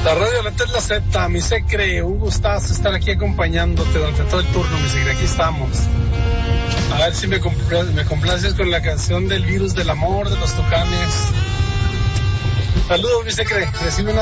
La radio Violeta es la Z, mi Secre, un gustazo estar aquí acompañándote durante todo el turno, mi Secre, aquí estamos. A ver si me complaces con la canción del virus del amor de los Tucanes. Saludos, mi Secre, recibe una